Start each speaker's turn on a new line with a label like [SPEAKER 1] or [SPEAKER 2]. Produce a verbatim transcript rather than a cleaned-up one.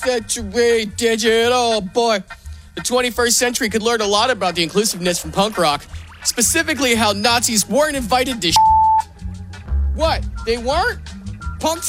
[SPEAKER 1] century digit. Oh, boy. The twenty-first century could learn a lot about the inclusiveness from punk rock. Specifically how Nazis weren't invited to sh- What? They weren't? Punks